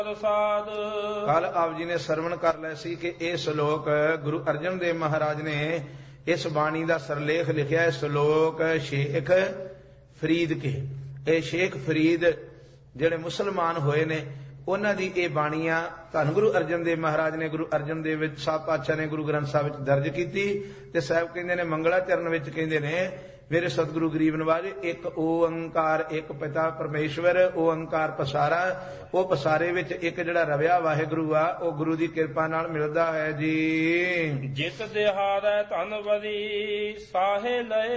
ਸਾਧ। ਕੱਲ ਆਪ ਜੀ ਨੇ ਸਰਵਣ ਕਰ ਲਿਆ ਸੀ ਕਿ ਇਹ ਸ਼ਲੋਕ ਗੁਰੂ ਅਰਜਨ ਦੇਵ ਮਹਾਰਾਜ ਨੇ ਇਸ ਬਾਣੀ ਦਾ ਸਰਲੇਖ ਲਿਖਿਆ ਹੈ। ਸ਼ਲੋਕ ਸ਼ੇਖ ਫਰੀਦ ਕੇ, ਇਹ ਸ਼ੇਖ ਫਰੀਦ ਜਿਹੜੇ ਮੁਸਲਮਾਨ ਹੋਏ ਨੇ ਉਹਨਾਂ ਦੀ ਇਹ ਬਾਣੀਆਂ ਧੰਨ ਗੁਰੂ ਅਰਜਨ ਦੇਵ ਮਹਾਰਾਜ ਨੇ ਗੁਰੂ ਅਰਜਨ ਦੇਵ ਸਾਹਿਬ ਪਾਤਸ਼ਾਹ ਨੇ ਗੁਰੂ ਗ੍ਰੰਥ ਸਾਹਿਬ ਵਿੱਚ ਦਰਜ ਕੀਤੀ। ਤੇ ਸਾਹਿਬ ਕਹਿੰਦੇ ਨੇ ਮੰਗਲਾ ਚਰਨ ਵਿੱਚ ਕਹਿੰਦੇ ਨੇ ਮੇਰੇ ਸਤਿਗੁਰੂ ਗਰੀਬ ਨਵਾਜ ਇੱਕ ਓੰਕਾਰ ਇੱਕ ਪਿਤਾ ਪਰਮੇਸ਼ਵਰ ਓੰਕਾਰ ਪਸਾਰਾ। ਉਹ ਪਸਾਰੇ ਵਿੱਚ ਇੱਕ ਜਿਹੜਾ ਰਵਿਆ ਵਾਹਿਗੁਰੂ ਆ ਉਹ ਗੁਰੂ ਦੀ ਕਿਰਪਾ ਨਾਲ ਮਿਲਦਾ ਹੈ ਜੀ। ਜਿਤ ਦਿਹਾੜੈ ਧਨਵਦੀ ਸਾਹੇ ਲਏ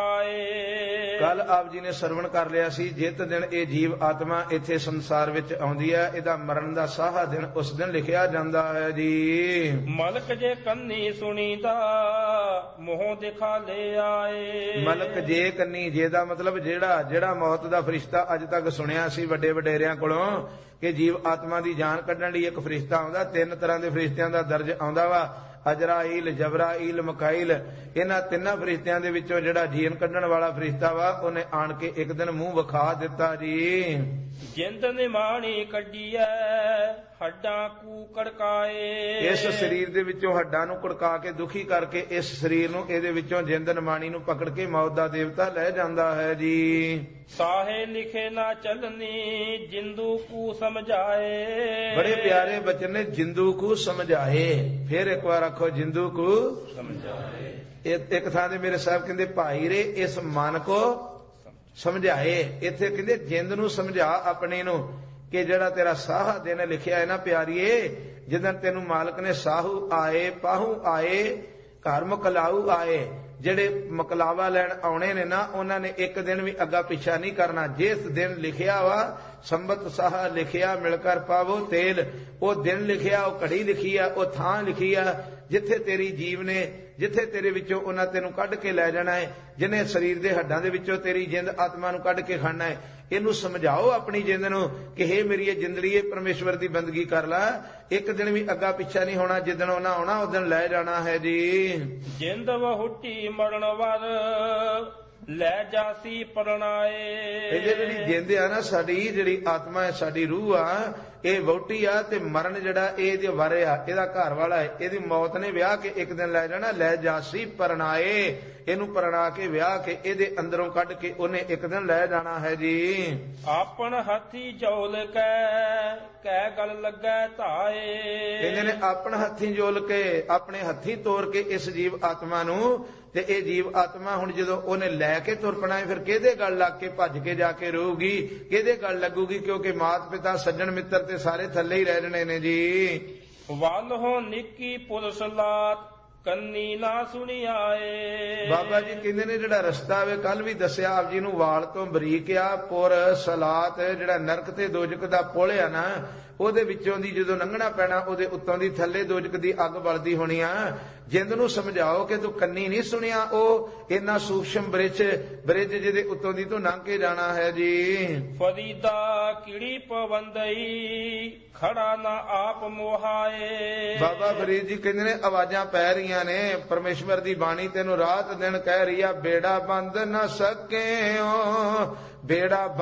ਲੇਖਾਏ। ਕੱਲ ਆਪ ਜੀ ਨੇ ਸਰਵਣ ਕਰ ਲਿਆ ਸੀ ਜਿਤ ਦਿਨ ਇਹ ਜੀਵ ਆਤਮਾ ਇੱਥੇ ਸੰਸਾਰ ਵਿੱਚ ਆਉਂਦੀ ਹੈ ਇਹਦਾ ਮਰਨ ਦਾ ਸਾਹਾ ਦਿਨ ਉਸ ਦਿਨ ਲਿਖਿਆ ਜਾਂਦਾ ਹੈ ਜੀ। ਮਲਕ ਜੇ ਕੰਨੀ ਸੁਣੀਦਾ ਮੋਹ ਦਿਖਾ ਲੈ ਆਏ। ਮਲਕ ਜੇ ਕੰਨੀ, ਜੇ ਦਾ ਮਤਲਬ ਜਿਹੜਾ ਮੌਤ ਦਾ ਫਰਿਸ਼ਤਾ ਅੱਜ ਤੱਕ ਸੁਣਿਆ ਸੀ ਵੱਡੇ ਵਡੇਰਿਆਂ ਕੋਲੋਂ ਕਿ ਜੀਵ ਆਤਮਾ ਦੀ ਜਾਨ ਕੱਢਣ ਲਈ ਇੱਕ ਫਰਿਸ਼ਤਾ ਆਉਂਦਾ। 3 ਤਰ੍ਹਾਂ ਦੇ ਫਰਿਸ਼ਤਿਆਂ ਦਾ ਦਰਜ ਆਉਂਦਾ ਵਾ, ਅਜਰਾਈਲ, ਜਬਰਾਈਲ, ਮਕਾਈਲ। ਇਹਨਾਂ 3 ਫਰਿਸ਼ਤਿਆਂ ਦੇ ਵਿੱਚੋਂ ਜਿਹੜਾ ਜੀਨ ਕੱਢਣ ਵਾਲਾ ਫਰਿਸ਼ਤਾ ਵਾ ਉਹਨੇ ਆਣ ਕੇ ਇੱਕ ਦਿਨ ਮੂੰਹ ਵਿਖਾ ਦਿੱਤਾ ਜੀ। ਜਿੰਦ ਨਿਮਾਣੀ ਕੱਢੀਐ ਹੱਡਾਂ ਕੂ ਕੜਕਾਏ। ਇਸ ਸਰੀਰ ਦੇ ਵਿੱਚੋਂ ਹੱਡਾਂ ਨੂੰ ਕੜਕਾ ਕੇ ਦੁਖੀ ਕਰਕੇ ਇਸ ਸਰੀਰ ਨੂੰ ਇਹਦੇ ਵਿੱਚੋਂ ਜਿੰਦ ਨਿਮਾਣੀ ਨੂੰ ਪਕੜ ਕੇ ਮੌਤ ਦਾ ਦੇਵਤਾ ਲੈ ਜਾਂਦਾ ਹੈ ਜੀ। ਸਾਹੇ ਲਿਖੇ ਨਾ ਚੱਲਨੀ ਜਿੰਦੂ ਕੂ ਸਮਝਾਏ। ਬੜੇ ਪਿਆਰੇ ਬਚਨ ਨੇ, ਜਿੰਦੂ ਕੂ ਸਮਝਾਏ। ਫਿਰ ਇੱਕ ਵਾਰ ਆਖੋ ਜਿੰਦੂ ਕੂ ਸਮਝਾਏ। ਇੱਕ ਥਾਂ ਦੇ ਮੇਰੇ ਸਾਹਿਬ ਕਹਿੰਦੇ ਭਾਈ ਰੇ ਇਸ ਮਨ ਕੋ ਸਮਝਾਏ। ਇੱਥੇ ਕਹਿੰਦੇ ਜਿੰਦ ਨੂੰ ਸਮਝਾ ਆਪਣੇ ਨੂੰ ਕਿ ਜਿਹੜਾ ਤੇਰਾ ਸਾਹਾ ਦਿਨ ਲਿਖਿਆ ਹੈ ਨਾ ਪਿਆਰੀਏ, ਜਿੱਦਣ ਤੈਨੂੰ ਮਾਲਕ ਨੇ ਸਾਹੂ ਆਏ ਪਾਹੂ ਆਏ ਘਰ ਮਕਲਾਊ ਆਏ, ਜਿਹੜੇ ਮਕਲਾਵਾ ਲੈਣ ਆਉਣੇ ਨੇ ਨਾ ਉਹਨਾਂ ਨੇ ਇੱਕ ਦਿਨ ਵੀ ਅੱਗਾ ਪਿੱਛਾ ਨਹੀਂ ਕਰਨਾ। ਜਿਸ ਦਿਨ ਲਿਖਿਆ ਵਾ ਸੰਬਤ ਸਾਹਾ ਲਿਖਿਆ ਮਿਲ ਕਰ ਪਾਵੋ ਤੇਲ, ਉਹ ਦਿਨ ਲਿਖਿਆ ਉਹ ਘੜੀ ਲਿਖੀ ਆ ਉਹ ਥਾਂ ਲਿਖੀ ਆ ਜਿੱਥੇ ਤੇਰੀ ਜੀਵ ਨੇ ਜਿੱਥੇ ਤੇਰੇ ਵਿੱਚੋਂ ਉਹਨਾਂ ਤੈਨੂੰ ਕੱਢ ਕੇ ਲੈ ਜਾਣਾ ਹੈ, ਜਿਹਨੇ ਸਰੀਰ ਦੇ ਹੱਡਾਂ ਦੇ ਵਿੱਚੋਂ ਤੇਰੀ ਜਿੰਦ ਆਤਮਾ ਨੂੰ ਕੱਢ ਕੇ ਖਾਣਾ ਹੈ। ਇਹਨੂੰ ਸਮਝਾਓ ਆਪਣੀ ਜਿੰਦ ਨੂੰ ਕਿ ਹੇ ਮੇਰੀ ਇਹ ਜਿੰਦੜੀਏ ਪਰਮੇਸ਼ਵਰ ਦੀ ਬੰਦਗੀ ਕਰ ਲੈ। ਇੱਕ ਦਿਨ ਵੀ ਅੱਗਾ ਪਿੱਛਾ ਨਹੀਂ ਹੋਣਾ, ਜਿੱਦਣ ਉਹਨਾਂ ਆਉਣਾ ਉਸ ਦਿਨ ਲੈ ਜਾਣਾ ਹੈ ਜੀ। ਜਿੰਦ ਵਹੁਟੀ ਮਰਨ ਵਰ ਲੈ ਜਾਸੀ ਪਰਣਾਏ। ਇਹ ਜਿਹੜੀ ਜਿੰਦ ਆ ਨਾ ਸਾਡੀ ਜਿਹੜੀ ਆਤਮਾ ਹੈ ਸਾਡੀ ਰੂਹ ਆ ਇਹ ਵਹੁਟੀ ਆ ਤੇ ਮਰਨ ਜਿਹੜਾ ਇਹਦੇ ਵਰ ਆ ਇਹਦਾ ਘਰ ਵਾਲਾ ਹੈ। ਇਹਦੀ ਮੌਤ ਨੇ ਵਿਆਹ ਕੇ ਇੱਕ ਦਿਨ ਲੈ ਜਾਣਾ। ਲੈ ਜਾਸੀ ਪਰਣਾਏ, ਇਹਨੂੰ ਪਰਣਾ ਕੇ ਵਿਆਹ ਕੇ ਇਹਦੇ ਅੰਦਰੋਂ ਕੱਢ ਕੇ ਉਹਨੇ ਇੱਕ ਦਿਨ ਲੈ ਜਾਣਾ ਹੈ ਜੀ। ਆਪਣ ਹੱਥੀ ਜੋਲ ਕੈ ਗਲ ਲੱਗੈ ਧਾਏ। ਕਹਿੰਦੇ ਨੇ ਆਪਣ ਹੱਥੀ ਜੋਲ ਕੇ ਆਪਣੇ ਹੱਥੀ ਤੋੜ ਕੇ ਇਸ ਜੀਵ ਆਤਮਾ ਨੂੰ। ਤੇ ਇਹ ਜੀਵ ਆਤਮਾ ਹੁਣ ਜਦੋਂ ਉਹਨੇ ਲੈ ਕੇ ਤੁਰ ਪਣਾ ਫਿਰ ਕਿਹਦੇ ਗਲ ਲੱਗ ਕੇ ਭੱਜ ਕੇ ਜਾ ਕੇ ਰਹੂਗੀ, ਕਿਹਦੇ ਗਲ ਲੱਗੂਗੀ? ਕਿਉਂਕਿ ਮਾਤ ਪਿਤਾ ਸੱਜਣ ਮਿੱਤਰ ਤੇ ਸਾਰੇ ਥੱਲੇ ਹੀ ਰਹਿ ਜਣੇ ਨੇ ਜੀ। ਵੱਲ ਹੋ ਨਿੱਕੀ ਪੁਲਿਸ ਲਾਤ ਕੰਨੀ ਨਾ ਸੁਣੀ ਆਏ। ਬਾਬਾ ਜੀ ਕਹਿੰਦੇ ਨੇ ਜਿਹੜਾ ਰਸਤਾ ਵੇ ਕੱਲ ਵੀ ਦੱਸਿਆ ਆਪ ਜੀ ਨੂੰ ਵਾਲ ਤੋਂ ਬਰੀਕ ਆ ਪੁਰ ਸਲਾਤ ਜਿਹੜਾ ਨਰਕ ਤੇ ਦੋਜਕ ਦਾ ਪੁਲ ਆ ਨਾ ਉਹਦੇ ਵਿੱਚੋਂ ਦੀ ਜਦੋਂ ਲੰਘਣਾ ਪੈਣਾ ਉਹਦੇ ਉੱਤੋਂ ਦੀ ਥੱਲੇ ਦੋਜਕ ਦੀ ਅੱਗ ਬਲਦੀ ਹੋਣੀ ਆ। ਜਿੰਦ ਨੂੰ ਸਮਝਾਓ ਕਿ ਤੂੰ ਕੰਨੀ ਨਹੀਂ ਸੁਣਿਆ ਉਹ ਇੰਨਾ ਸੂਖਸ਼ਮ ਬ੍ਰਿਜ ਜਿਹਦੇ ਉੱਤੋਂ ਦੀ ਤੂੰ ਲੰਘ ਕੇ ਜਾਣਾ ਹੈ ਜੀ। ਫਰੀਦਾ ਕਿੜੀ ਪਵੰਦਈ ਖੜਾ ਨਾ ਆਪ ਮੋਹਾਏ। ਬਾਬਾ ਫਰੀਦ ਜੀ ਕਹਿੰਦੇ ਨੇ ਆਵਾਜ਼ਾਂ ਪੈ ਰਹੀਆਂ ਨੇ ਪਰਮੇਸ਼ਵਰ ਦੀ ਬਾਣੀ ਤੈਨੂੰ ਰਾਤ ਦਿਨ ਕਹਿ ਰਹੀ ਆ ਬੇੜਾ ਬੰਦ ਨਾ ਸਕਿਓ ਬੇੜਾ